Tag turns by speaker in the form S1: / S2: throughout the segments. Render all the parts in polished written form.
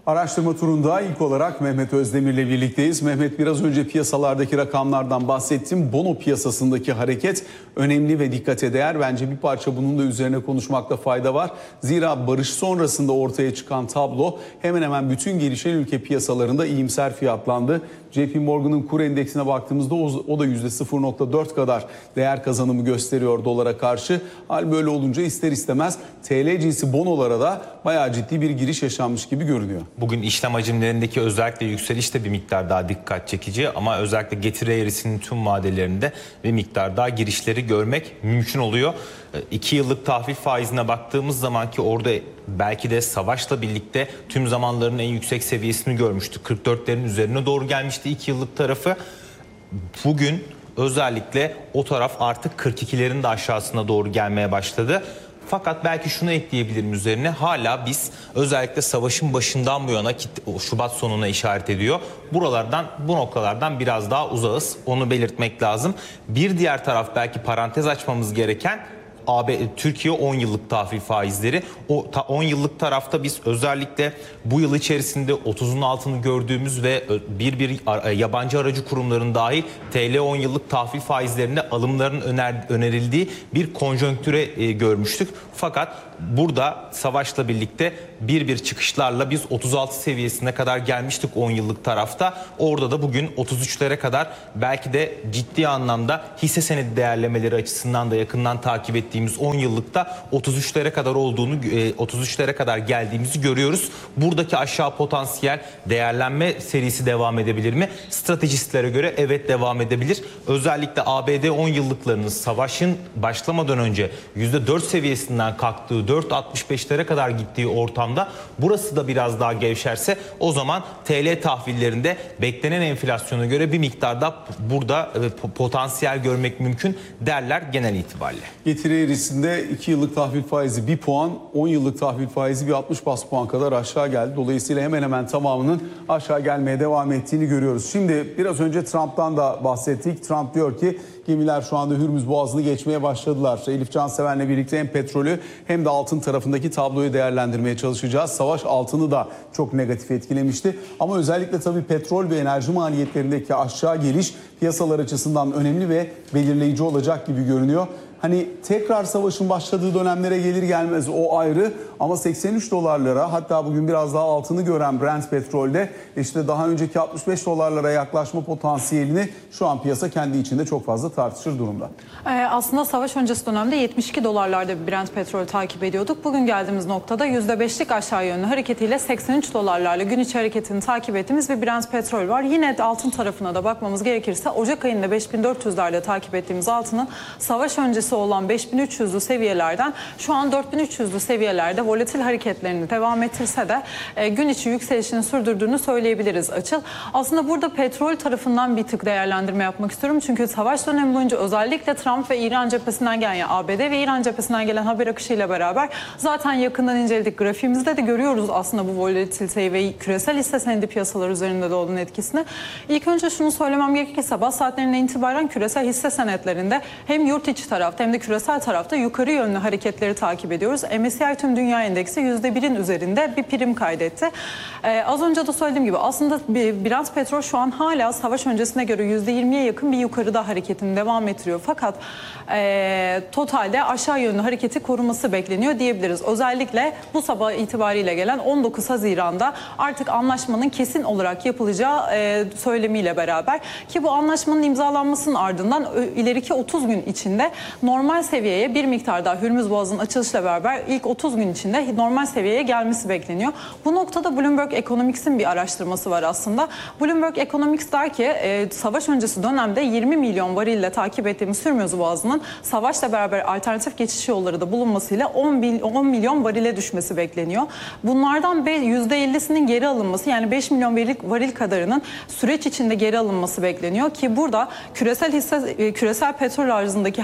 S1: Araştırma turunda ilk olarak Mehmet Özdemir'le birlikteyiz. Mehmet, biraz önce piyasalardaki rakamlardan bahsettim. Bono piyasasındaki hareket önemli ve dikkate değer. Bence bir parça bunun da üzerine konuşmakta fayda var. Zira barış sonrasında ortaya çıkan tablo hemen hemen bütün gelişen ülke piyasalarında iyimser fiyatlandı. JP Morgan'ın kur endeksine baktığımızda o da %0.4 kadar değer kazanımı gösteriyor dolara karşı. Hal böyle olunca ister istemez TL cinsi bonolara da bayağı ciddi bir giriş yaşanmış gibi görünüyor.
S2: Bugün işlem hacimlerindeki özellikle yükseliş de bir miktar daha dikkat çekici ama özellikle getiri eğrisinin tüm vadelerinde bir miktar daha girişleri görmek mümkün oluyor. 2 yıllık tahvil faizine baktığımız zaman ki orada belki de savaşla birlikte tüm zamanların en yüksek seviyesini görmüştük. 44'lerin üzerine doğru gelmişti 2 yıllık tarafı. Bugün özellikle o taraf artık 42'lerin de aşağısına doğru gelmeye başladı. Fakat belki şunu ekleyebilirim üzerine, hala biz özellikle savaşın başından bu yana ki Şubat sonuna işaret ediyor. Buralardan, bu noktalardan biraz daha uzağız. Onu belirtmek lazım. Bir diğer taraf belki parantez açmamız gereken Türkiye 10 yıllık tahvil faizleri. O 10 yıllık tarafta biz özellikle bu yıl içerisinde 30'un altını gördüğümüz ve bir yabancı aracı kurumların dahil TL 10 yıllık tahvil faizlerinde alımların önerildiği bir konjonktüre görmüştük. Fakat burada savaşla birlikte bir çıkışlarla biz 36 seviyesine kadar gelmiştik 10 yıllık tarafta. Orada da bugün 33'lere kadar belki de ciddi anlamda hisse senedi değerlemeleri açısından da yakından takip ettiğimiz 10 yıllıkta 33'lere kadar olduğunu, 33'lere kadar geldiğimizi görüyoruz. Buradaki aşağı potansiyel değerlenme serisi devam edebilir mi? Stratejistlere göre evet devam edebilir. Özellikle ABD 10 yıllıklarının savaşın başlamadan önce %4 seviyesinden kalktığı, 4.65'lere kadar gittiği ortamda burası da biraz daha gevşerse o zaman TL tahvillerinde beklenen enflasyona göre bir miktar da burada potansiyel görmek mümkün derler genel itibariyle.
S1: Getiri eğrisinde 2 yıllık tahvil faizi 1 puan, 10 yıllık tahvil faizi bir 60 bas puan kadar aşağı geldi. Dolayısıyla hemen hemen tamamının aşağı gelmeye devam ettiğini görüyoruz. Şimdi biraz önce Trump'tan da bahsettik. Trump diyor ki gemiler şu anda Hürmüz Boğazı'nı geçmeye başladılar. Elif Cansever'le birlikte hem petrolü hem de altın tarafındaki tabloyu değerlendirmeye çalışacağız. Savaş altını da çok negatif etkilemişti. Ama özellikle tabii petrol ve enerji maliyetlerindeki aşağı geliş piyasalar açısından önemli ve belirleyici olacak gibi görünüyor. Hani tekrar savaşın başladığı dönemlere gelir gelmez o ayrı ama 83 dolarlara, hatta bugün biraz daha altını gören Brent petrolde işte daha önceki 65 dolarlara yaklaşma potansiyelini şu an piyasa kendi içinde çok fazla tartışır durumda.
S3: Aslında savaş öncesi dönemde 72 dolarlarda bir Brent petrol takip ediyorduk. Bugün geldiğimiz noktada %5'lik aşağı yönlü hareketiyle 83 dolarlarla gün içi hareketini takip ettiğimiz bir Brent petrol var. Yine altın tarafına da bakmamız gerekirse Ocak ayında 5400'lerde takip ettiğimiz altının savaş öncesi olan 5300'lü seviyelerden şu an 4300'lü seviyelerde volatil hareketlerini devam ettirse de gün içi yükselişini sürdürdüğünü söyleyebiliriz Açıl. Aslında burada petrol tarafından bir tık değerlendirme yapmak istiyorum. Çünkü savaş dönemi boyunca özellikle Trump ve İran cephesinden gelen, yani ABD ve İran cephesinden gelen haber akışıyla beraber zaten yakından inceledik. Grafiğimizde de görüyoruz aslında bu volatiliteyi ve küresel hisse senedi piyasaları üzerinde de olan etkisini. İlk önce şunu söylemem gerekirse sabah saatlerinden itibaren küresel hisse senetlerinde hem yurt içi tarafta hem de küresel tarafta yukarı yönlü hareketleri takip ediyoruz. MSCI tüm dünya endeksi %1'in üzerinde bir prim kaydetti. Az önce de söylediğim gibi aslında Brent petrol şu an hala savaş öncesine göre %20'ye yakın bir yukarıda hareketini devam ettiriyor. Fakat totalde aşağı yönlü hareketi koruması bekleniyor diyebiliriz. Özellikle bu sabah itibariyle gelen 19 Haziran'da artık anlaşmanın kesin olarak yapılacağı söylemiyle beraber ki bu anlaşmanın imzalanmasının ardından ileriki 30 gün içinde normal seviyeye bir miktar daha Hürmüz Boğazı'nın açılışla beraber ilk 30 gün içinde normal seviyeye gelmesi bekleniyor. Bu noktada Bloomberg Economics'in bir araştırması var aslında. Bloomberg Economics der ki savaş öncesi dönemde 20 milyon varille takip ettiğimiz Hürmüz Boğazı'nın savaşla beraber alternatif geçiş yolları da bulunmasıyla 10 milyon varile düşmesi bekleniyor. Bunlardan %50'sinin geri alınması, yani 5 milyon varil kadarının süreç içinde geri alınması bekleniyor ki burada küresel petrol arzındaki her %1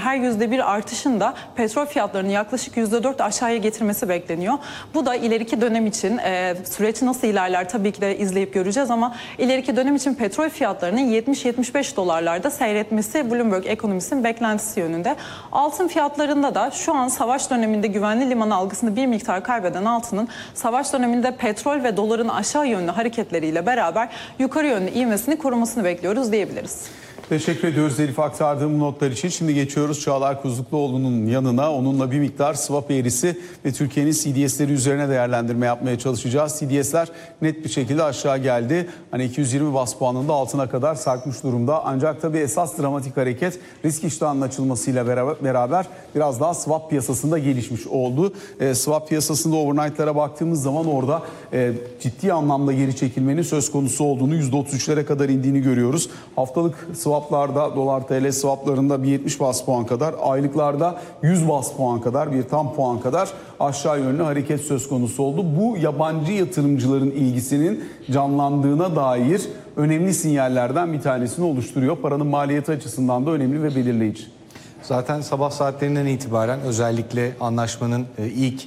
S3: bir artışın da petrol fiyatlarını yaklaşık %4 aşağıya getirmesi bekleniyor. Bu da ileriki dönem için süreç nasıl ilerler tabii ki de izleyip göreceğiz ama ileriki dönem için petrol fiyatlarının 70-75 dolarlarda seyretmesi Bloomberg ekonomisinin beklentisi yönünde. Altın fiyatlarında da şu an savaş döneminde güvenli liman algısını bir miktar kaybeden altının savaş döneminde petrol ve doların aşağı yönlü hareketleriyle beraber yukarı yönlü ivmesini korumasını bekliyoruz diyebiliriz.
S1: Teşekkür ediyoruz Elif aktardığım notlar için. Şimdi geçiyoruz Çağlar Kuzlukluoğlu'nun yanına. Onunla bir miktar swap eğrisi ve Türkiye'nin CDS'leri üzerine değerlendirme yapmaya çalışacağız. CDS'ler net bir şekilde aşağı geldi. Hani 220 bas puanında altına kadar sarkmış durumda. Ancak tabii esas dramatik hareket risk iştahının açılmasıyla beraber biraz daha swap piyasasında gelişmiş oldu. Swap piyasasında overnight'lara baktığımız zaman orada ciddi anlamda geri çekilmenin söz konusu olduğunu, %33'lere kadar indiğini görüyoruz. Haftalık swaplarda, dolar TL swaplarında bir 70 bas puan kadar, aylıklarda 100 bas puan kadar, bir tam puan kadar aşağı yönlü hareket söz konusu oldu. Bu yabancı yatırımcıların ilgisinin canlandığına dair önemli sinyallerden bir tanesini oluşturuyor. Paranın maliyeti açısından da önemli ve belirleyici.
S4: Zaten sabah saatlerinden itibaren özellikle anlaşmanın ilk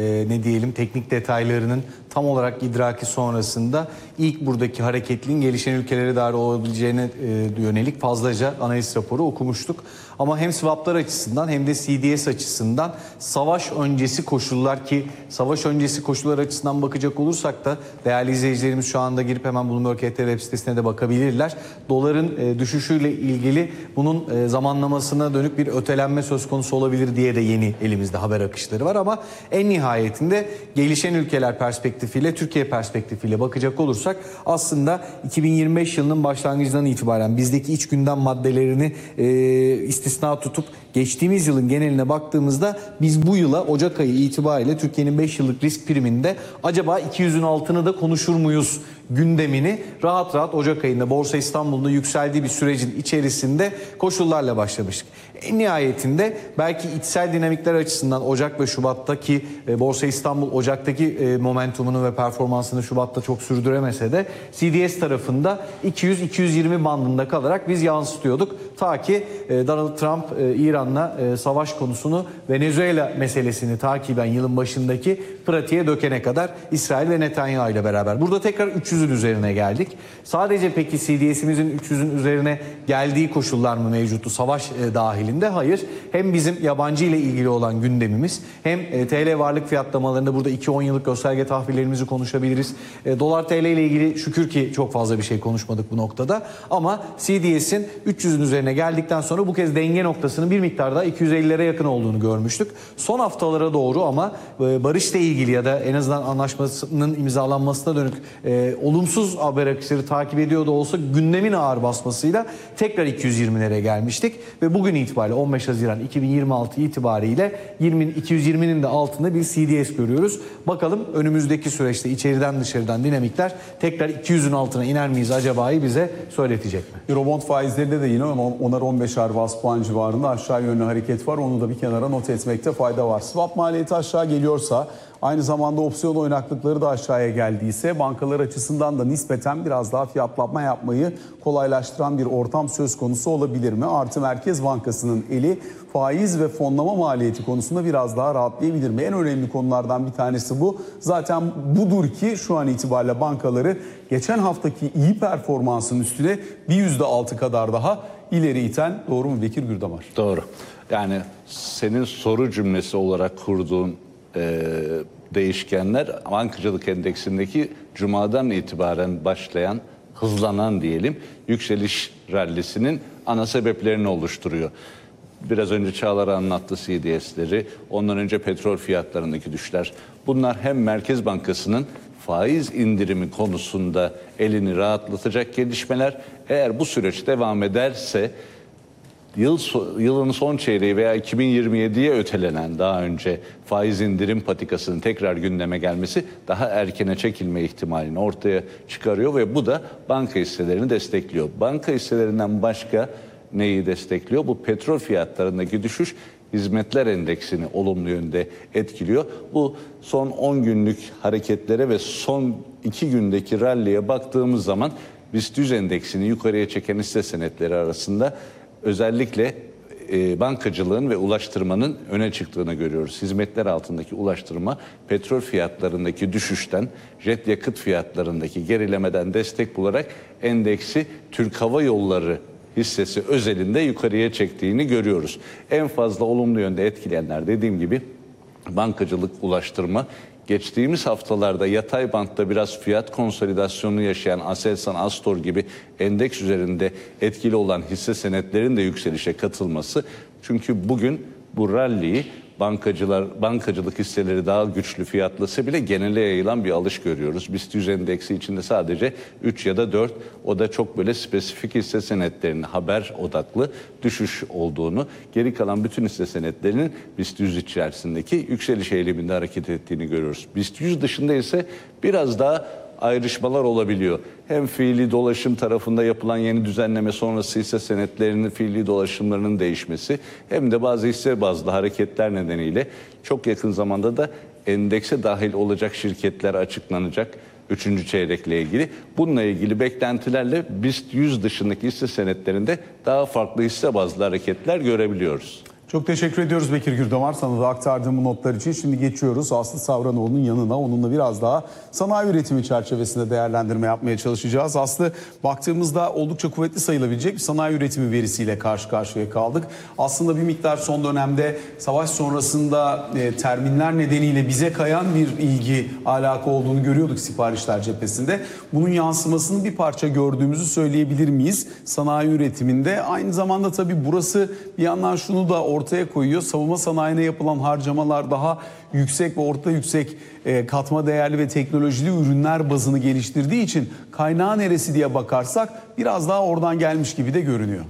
S4: teknik detaylarının tam olarak idraki sonrasında ilk buradaki hareketliliğin gelişen ülkelere dair olabileceğine yönelik fazlaca analiz raporu okumuştuk. Ama hem swaplar açısından hem de CDS açısından savaş öncesi koşullar, ki savaş öncesi koşullar açısından bakacak olursak da değerli izleyicilerimiz şu anda girip hemen Bloomberg HT web sitesine de bakabilirler. Doların düşüşüyle ilgili bunun zamanlamasına dönük bir ötelenme söz konusu olabilir diye de yeni elimizde haber akışları var ama en nihayetinde gelişen ülkeler perspektifiyle, Türkiye perspektifiyle bakacak olursak aslında 2025 yılının başlangıcından itibaren bizdeki iç gündem maddelerini istisna tutup geçtiğimiz yılın geneline baktığımızda biz bu yıla Ocak ayı itibariyle Türkiye'nin 5 yıllık risk priminde acaba 200'ün altını da konuşur muyuz gündemini rahat rahat Ocak ayında Borsa İstanbul'da yükseldiği bir sürecin içerisinde koşullarla başlamıştık. En nihayetinde belki içsel dinamikler açısından Ocak ve Şubat'taki Borsa İstanbul Ocak'taki momentumunu ve performansını Şubat'ta çok sürdüremese de CDS tarafında 200-220 bandında kalarak biz yansıtıyorduk. Ta ki Donald Trump İran'la savaş konusunu, Venezuela meselesini takiben yılın başındaki pratiğe dökene kadar İsrail ve Netanyahu ile beraber. Burada tekrar 300'ün üzerine geldik. Sadece peki CDS'imizin 300'ün üzerine geldiği koşullar mı mevcuttu savaş dahilinde? Hayır. Hem bizim yabancı ile ilgili olan gündemimiz hem TL varlık fiyatlamalarında burada 2-10 yıllık gösterge tahvillerimizi konuşabiliriz. Dolar TL ile ilgili şükür ki çok fazla bir şey konuşmadık bu noktada. Ama CDS'in 300'ün üzerine geldikten sonra bu kez denge noktasının bir miktar daha 250'lere yakın olduğunu görmüştük. Son haftalara doğru ama barışla ilgili ya da en azından anlaşmasının imzalanmasına dönük olumsuz haber akışları takip ediyor da olsa gündemin ağır basmasıyla tekrar 220'lere gelmiştik ve bugün itibariyle 15 Haziran 2026 itibariyle 220'nin de altında bir CDS görüyoruz. Bakalım önümüzdeki süreçte içeriden dışarıdan dinamikler tekrar 200'ün altına iner miyiz acaba'yı bize söyletecek mi?
S1: Eurobond faizlerinde de yine 10'ar 15'er bas puan civarında aşağı yönlü hareket var. Onu da bir kenara not etmekte fayda var. Swap maliyeti aşağı geliyorsa, aynı zamanda opsiyon oynaklıkları da aşağıya geldiyse bankalar açısından da nispeten biraz daha fiyatlanma yapmayı kolaylaştıran bir ortam söz konusu olabilir mi? Artı Merkez Bankası'nın eli faiz ve fonlama maliyeti konusunda biraz daha rahatlayabilir mi? En önemli konulardan bir tanesi bu. Zaten budur ki şu an itibariyle bankaları geçen haftaki iyi performansın üstüne bir %6 kadar daha ileri iten, doğru mu Bekir Gürdamar?
S5: Doğru. Yani senin soru cümlesi olarak kurduğun değişkenler bankacılık endeksindeki cumadan itibaren başlayan, hızlanan diyelim yükseliş rallisinin ana sebeplerini oluşturuyor. Biraz önce Çağlar anlattı CDS'leri, ondan önce petrol fiyatlarındaki düşüşler. Bunlar hem Merkez Bankası'nın faiz indirimi konusunda elini rahatlatacak gelişmeler. Eğer bu süreç devam ederse yılın son çeyreği veya 2027'ye ötelenen daha önce faiz indirim patikasının tekrar gündeme gelmesi daha erkene çekilme ihtimalini ortaya çıkarıyor ve bu da banka hisselerini destekliyor. Banka hisselerinden başka neyi destekliyor? Bu petrol fiyatlarındaki düşüş hizmetler endeksini olumlu yönde etkiliyor. Bu son 10 günlük hareketlere ve son 2 gündeki ralliye baktığımız zaman BIST 100 endeksini yukarıya çeken hisse senetleri arasında özellikle bankacılığın ve ulaştırmanın öne çıktığını görüyoruz. Hizmetler altındaki ulaştırma petrol fiyatlarındaki düşüşten, jet yakıt fiyatlarındaki gerilemeden destek bularak endeksi Türk Hava Yolları hissesi özelinde yukarıya çektiğini görüyoruz. En fazla olumlu yönde etkileyenler dediğim gibi bankacılık, ulaştırma. Geçtiğimiz haftalarda yatay bantta biraz fiyat konsolidasyonu yaşayan Aselsan, Astor gibi endeks üzerinde etkili olan hisse senetlerin de yükselişe katılması. Çünkü bugün bu rally'yi bankacılık hisseleri daha güçlü fiyatlasa bile genele yayılan bir alış görüyoruz. BIST 100 endeksi içinde sadece 3 ya da 4, o da çok böyle spesifik hisse senetlerinin haber odaklı düşüş olduğunu, geri kalan bütün hisse senetlerinin BIST 100 içerisindeki yükseliş eğiliminde hareket ettiğini görüyoruz. BIST 100 dışında ise biraz daha ayrışmalar olabiliyor. Hem fiili dolaşım tarafında yapılan yeni düzenleme sonrası hisse senetlerinin fiili dolaşımlarının değişmesi, hem de bazı hisse bazlı hareketler nedeniyle çok yakın zamanda da endekse dahil olacak şirketler açıklanacak 3. çeyrekle ilgili. Bununla ilgili beklentilerle BIST 100 dışındaki hisse senetlerinde daha farklı hisse bazlı hareketler görebiliyoruz.
S1: Çok teşekkür ediyoruz Bekir Gürdamar, sana da aktardığım bu notlar için. Şimdi geçiyoruz Aslı Savranoğlu'nun yanına. Onunla biraz daha sanayi üretimi çerçevesinde değerlendirme yapmaya çalışacağız. Aslı, baktığımızda oldukça kuvvetli sayılabilecek bir sanayi üretimi verisiyle karşı karşıya kaldık. Aslında bir miktar son dönemde savaş sonrasında terminler nedeniyle bize kayan bir ilgi, alaka olduğunu görüyorduk siparişler cephesinde. Bunun yansımasını bir parça gördüğümüzü söyleyebilir miyiz sanayi üretiminde? Aynı zamanda tabii burası bir yandan şunu da ortaya koyuyor. Savunma sanayine yapılan harcamalar daha yüksek ve orta yüksek katma değerli ve teknolojili ürünler bazını geliştirdiği için kaynağı neresi diye bakarsak biraz daha oradan gelmiş gibi de görünüyor.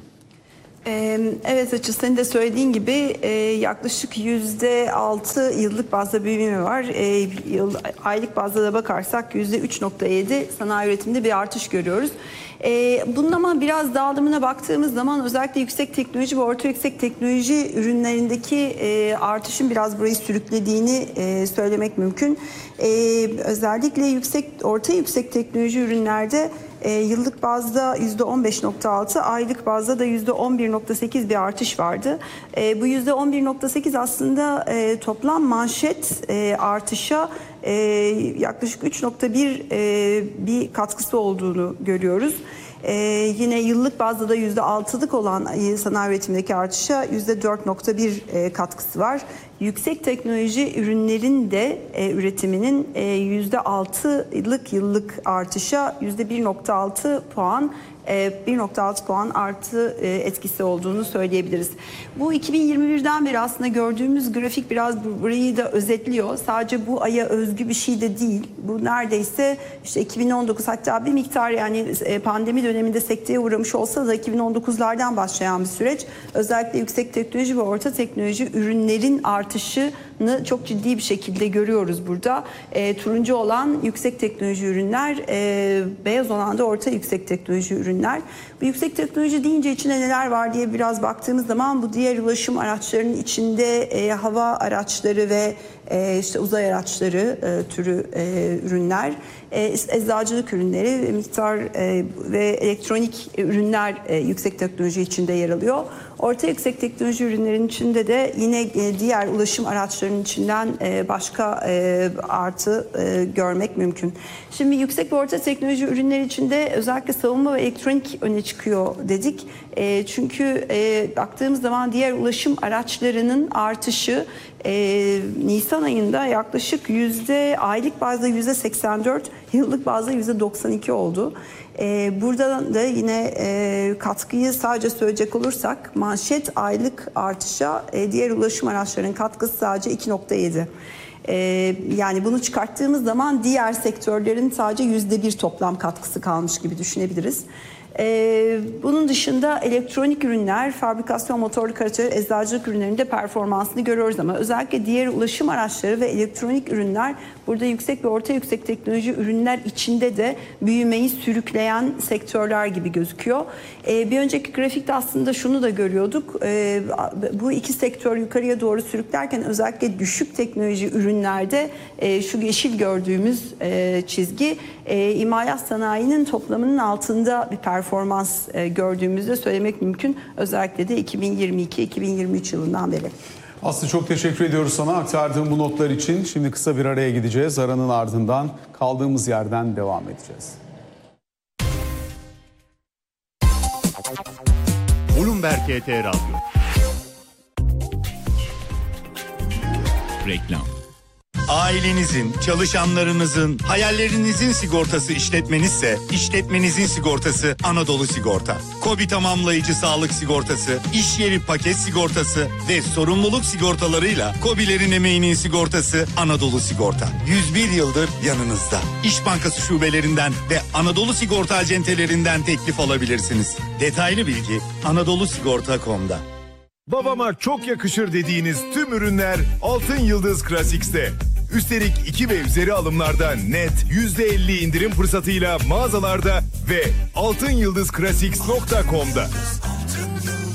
S6: Evet, açıkçası senin de söylediğin gibi yaklaşık %6 yıllık bazda büyüme var. Aylık bazda da bakarsak %3.7 sanayi üretiminde bir artış görüyoruz. Bunun ama biraz dağılımına baktığımız zaman özellikle yüksek teknoloji ve orta yüksek teknoloji ürünlerindeki artışın biraz burayı sürüklediğini söylemek mümkün. Özellikle orta yüksek teknoloji ürünlerde yıllık bazda %15.6, aylık bazda da %11.8 bir artış vardı. Bu %11.8 aslında toplam manşet artışa yaklaşık 3.1 bir katkısı olduğunu görüyoruz. Yine yıllık bazda da %6'lık olan sanayi üretimindeki artışa %4.1 katkısı var. Yüksek teknoloji ürünlerin de üretiminin %6'lık yıllık artışa %1.6 puan artı etkisi olduğunu söyleyebiliriz. Bu 2021'den beri aslında gördüğümüz grafik biraz burayı da özetliyor. Sadece bu aya özgü bir şey de değil. Bu neredeyse işte 2019, hatta bir miktar yani pandemi döneminde sekteye uğramış olsa da 2019'lardan başlayan bir süreç. Özellikle yüksek teknoloji ve orta teknoloji ürünlerin artışını çok ciddi bir şekilde görüyoruz burada. Turuncu olan yüksek teknoloji ürünler, beyaz olan da orta yüksek teknoloji ürünler. Bu yüksek teknoloji deyince içinde neler var diye biraz baktığımız zaman bu diğer ulaşım araçlarının içinde hava araçları ve işte uzay araçları türü ürünler, eczacılık ürünleri, miktar ve elektronik ürünler yüksek teknoloji içinde yer alıyor. Orta yüksek teknoloji ürünlerin içinde de yine diğer ulaşım araçlarının içinden başka artı görmek mümkün. Şimdi yüksek ve orta teknoloji ürünleri içinde özellikle savunma ve elektronik öne çıkıyor dedik. Çünkü baktığımız zaman diğer ulaşım araçlarının artışı Nisan ayında yaklaşık aylık bazda %84, yıllık bazda %92 oldu. Burada da yine katkıyı sadece söyleyecek olursak manşet aylık artışa diğer ulaşım araçlarının katkısı sadece 2.7. Yani bunu çıkarttığımız zaman diğer sektörlerin sadece %1 toplam katkısı kalmış gibi düşünebiliriz. Bunun dışında elektronik ürünler, fabrikasyon motorlu araçları, eczacılık ürünlerinde performansını görüyoruz ama özellikle diğer ulaşım araçları ve elektronik ürünler burada yüksek ve orta yüksek teknoloji ürünler içinde de büyümeyi sürükleyen sektörler gibi gözüküyor. Bir önceki grafikte aslında şunu da görüyorduk. Bu iki sektör yukarıya doğru sürüklerken özellikle düşük teknoloji ürünlerde şu yeşil gördüğümüz çizgi imalat sanayinin toplamının altında bir performans gördüğümüzde söylemek mümkün. Özellikle de 2022-2023 yılından beri.
S1: Aslı çok teşekkür ediyoruz sana aktardığın bu notlar için. Şimdi kısa bir araya gideceğiz. Aranın ardından kaldığımız yerden devam edeceğiz.
S7: Bloomberg HT Radyo. Reklam. Ailenizin, çalışanlarınızın, hayallerinizin sigortası işletmenizse, işletmenizin sigortası Anadolu Sigorta. KOBİ tamamlayıcı sağlık sigortası, iş yeri paket sigortası ve sorumluluk sigortalarıyla KOBİ'lerin emeğinin sigortası Anadolu Sigorta. 101 yıldır yanınızda. İş Bankası şubelerinden ve Anadolu Sigorta acentelerinden teklif alabilirsiniz. Detaylı bilgi anadolusigorta.com'da.
S8: Babama çok yakışır dediğiniz tüm ürünler Altın Yıldız Classics'te. Üstelik 2 ve üzeri alımlarda net %50 indirim fırsatıyla mağazalarda ve altınyıldızclassics.com'da.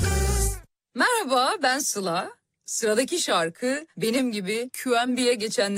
S9: Merhaba, ben Sıla. Sıradaki şarkı benim gibi QMB'ye geçenler